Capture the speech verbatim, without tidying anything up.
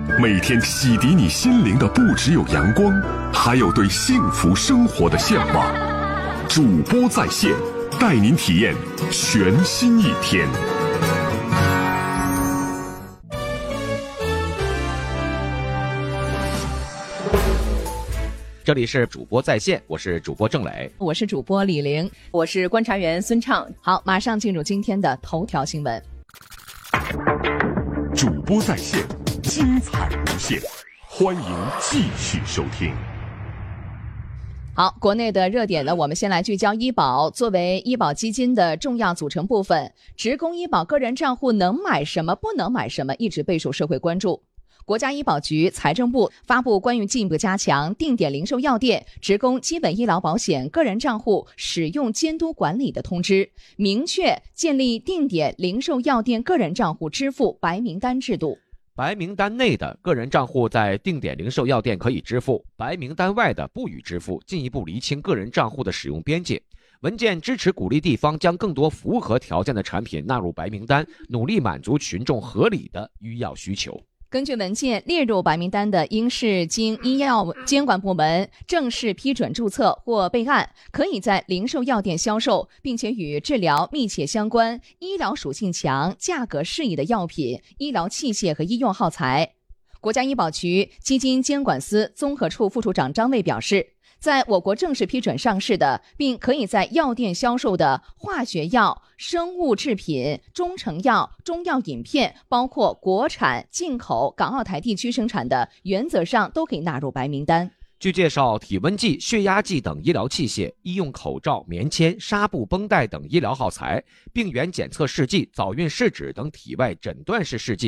每天洗涤你心灵的不只有阳光，还有对幸福生活的向往。主播在线，带您体验全新一天。 这里是主播在线，我是主播郑磊， 我是主播李玲， 我是观察员孙畅。 好，马上进入今天的头条新闻。 主播在线，精彩无限，欢迎继续收听。 好，国内的热点呢，我们先来聚焦医保。作为医保基金的重要组成部分，职工医保个人账户能买什么，不能买什么，一直备受社会关注。国家医保局、财政部发布关于进一步加强定点零售药店职工基本医疗保险个人账户使用监督管理的通知，明确建立定点零售药店个人账户支付白名单制度。 白名单内的个人账户在定点零售药店可以支付，白名单外的不予支付，进一步厘清个人账户的使用边界。文件支持鼓励地方将更多符合条件的产品纳入白名单，努力满足群众合理的医药需求。 根据文件，列入白名单的应是经医药监管部门正式批准注册或备案，可以在零售药店销售，并且与治疗密切相关、医疗属性强、价格适宜的药品、医疗器械和医用耗材。国家医保局基金监管司综合处副处长张卫表示，在我国正式批准上市的，并可以在药店销售的化学药、生物制品、中成药、中药饮片，包括国产、进口、港澳台地区生产的，原则上都可以纳入白名单。 据介绍，体温计、血压计等医疗器械、医用口罩、棉签、纱布、绷带等医疗耗材、病原检测试剂、早孕试纸等体外诊断式试剂